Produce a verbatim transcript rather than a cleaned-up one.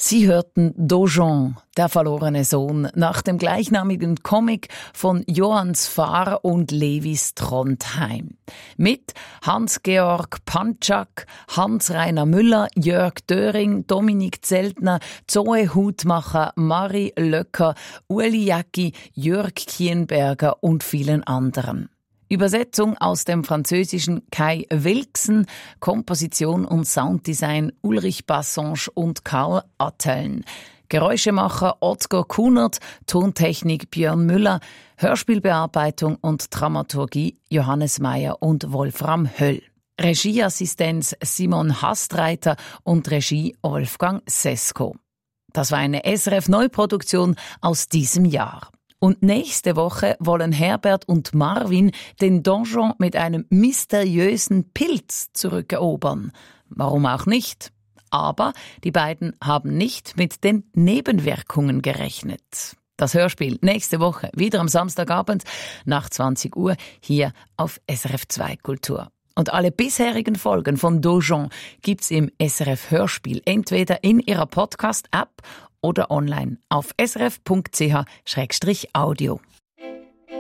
Sie hörten Dojon, der verlorene Sohn, nach dem gleichnamigen Comic von Johanns Fahr und Levis Trondheim. Mit Hans-Georg Pantschak, Hans-Rainer Müller, Jörg Döring, Dominik Zeltner, Zoe Hutmacher, Marie Löcker, Ueli Jacki, Jörg Kienberger und vielen anderen. Übersetzung aus dem Französischen Kai Wilksen, Komposition und Sounddesign Ulrich Bassange und Karl Atteln. Geräuschemacher Ottgar Kunert, Tontechnik Björn Müller, Hörspielbearbeitung und Dramaturgie Johannes Meyer und Wolfram Höll. Regieassistenz Simon Hastreiter und Regie Wolfgang Sesko. Das war eine S R F-Neuproduktion aus diesem Jahr. Und nächste Woche wollen Herbert und Marvin den Donjon mit einem mysteriösen Pilz zurückerobern. Warum auch nicht? Aber die beiden haben nicht mit den Nebenwirkungen gerechnet. Das Hörspiel nächste Woche, wieder am Samstagabend nach zwanzig Uhr, hier auf S R F zwei Kultur. Und alle bisherigen Folgen von Dojon gibt's im S R F Hörspiel, entweder in ihrer Podcast-App oder online auf s r f punkt c h slash audio.